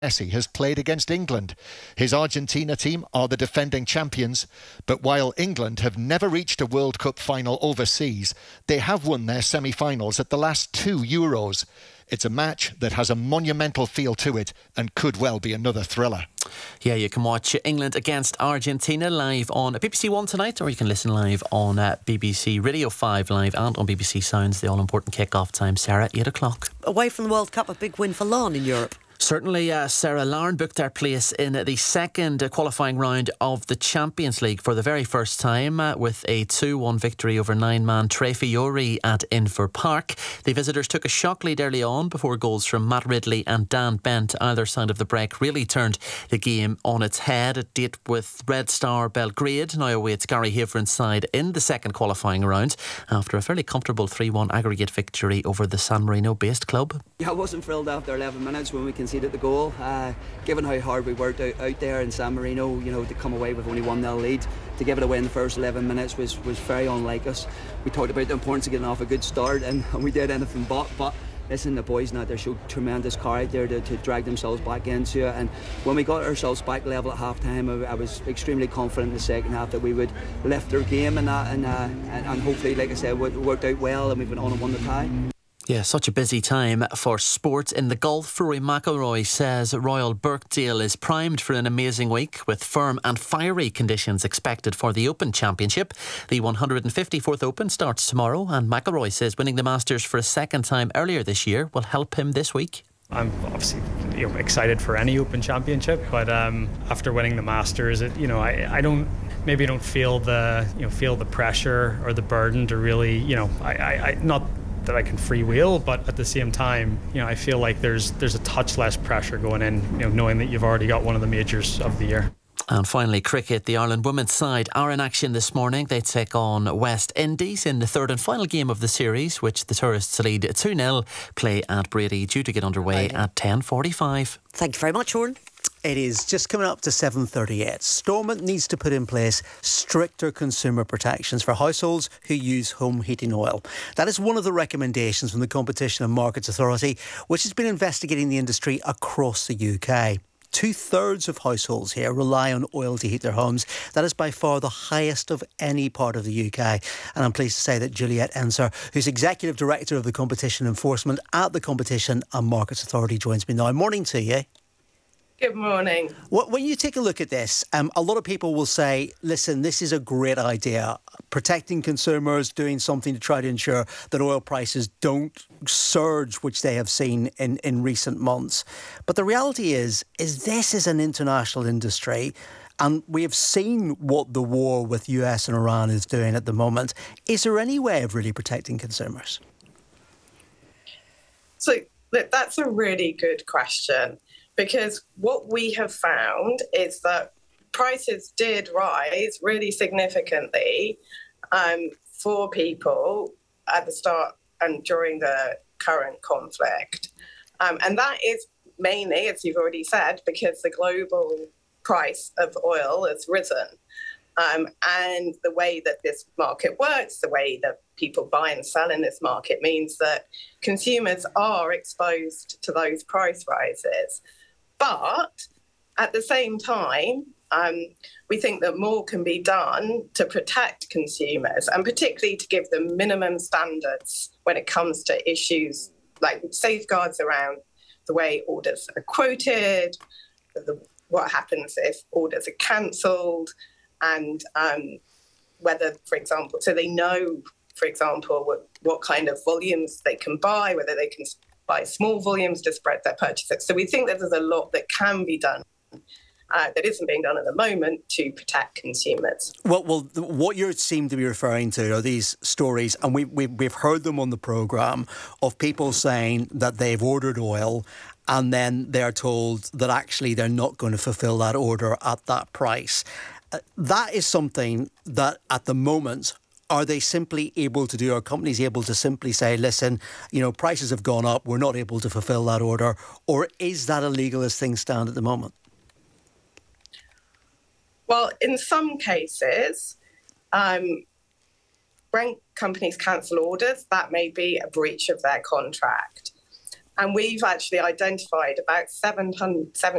Messi has played against England. His Argentina team are the defending champions, but while England have never reached a World Cup final overseas, they have won their semi-finals at the last 2 Euros. It's a match that has a monumental feel to it and could well be another thriller. Yeah, you can watch England against Argentina live on BBC One tonight, or you can listen live on BBC Radio 5 Live and on BBC Sounds. The all-important kick-off time, Sarah, 8 o'clock. Away from the World Cup, a big win for Laugharne in Europe. Certainly, Sarah, Laugharne booked their place in the second qualifying round of the Champions League for the very first time with a 2-1 victory over nine-man Tre Fiori at Inver Park. The visitors took a shock lead early on before goals from Matt Ridley and Dan Bent either side of the break really turned the game on its head. A date with Red Star Belgrade now awaits Gary Haverin's side in the second qualifying round after a fairly comfortable 3-1 aggregate victory over the San Marino-based club. Yeah, I wasn't thrilled after 11 minutes when we conceded the goal. Given how hard we worked out there in San Marino, to come away with only 1-0 lead, to give it away in the first 11 minutes was very unlike us. We talked about the importance of getting off a good start, and we did anything but. Listen, the boys now, they showed tremendous courage there to drag themselves back into it, and when we got ourselves back level at half time, I was extremely confident in the second half that we would lift our game and hopefully, like I said, it worked out well, and we went on and won the tie. Yeah, such a busy time for sport. In the golf, Rory McIlroy says Royal Birkdale is primed for an amazing week with firm and fiery conditions expected for the Open Championship. The 154th Open starts tomorrow, and McIlroy says winning the Masters for a second time earlier this year will help him this week. I'm obviously excited for any Open Championship, but after winning the Masters, I don't feel the pressure or the burden to really not that I can freewheel, but at the same time, I feel like there's a touch less pressure going in, knowing that you've already got one of the majors of the year. And finally, cricket. The Ireland women's side are in action this morning. They take on West Indies in the third and final game of the series, which the tourists lead 2-0. Play at Brady due to get underway at 10:45. Thank you very much, Oran. It is just coming up to 7:38. Stormont needs to put in place stricter consumer protections for households who use home heating oil. That is one of the recommendations from the Competition and Markets Authority, which has been investigating the industry across the UK. 2/3 of households here rely on oil to heat their homes. That is by far the highest of any part of the UK. And I'm pleased to say that Juliette Enser, who's Executive Director of the Competition Enforcement at the Competition and Markets Authority, joins me now. Morning to you. Good morning. When you take a look at this, a lot of people will say, listen, this is a great idea. Protecting consumers, doing something to try to ensure that oil prices don't surge, which they have seen in recent months. But the reality is this is an international industry, and we have seen what the war with US and Iran is doing at the moment. Is there any way of really protecting consumers? So, look, that's a really good question. Because what we have found is that prices did rise really significantly for people at the start and during the current conflict. And that is mainly, as you've already said, because the global price of oil has risen. And the way that this market works, the way that people buy and sell in this market means that consumers are exposed to those price rises. But at the same time, we think that more can be done to protect consumers and particularly to give them minimum standards when it comes to issues like safeguards around the way orders are quoted, what happens if orders are cancelled, and whether, for example, so they know, for example, what kind of volumes they can buy, whether they can buy small volumes to spread their purchases. So we think that there's a lot that can be done that isn't being done at the moment to protect consumers. Well, what you seem to be referring to are these stories, and we've heard them on the programme, of people saying that they've ordered oil and then they're told that actually they're not going to fulfil that order at that price. That is something that at the moment, are they simply able to do, are companies able to simply say, listen, prices have gone up, we're not able to fulfil that order? Or is that illegal as things stand at the moment? Well, in some cases, when companies cancel orders, that may be a breach of their contract. And we've actually identified about 7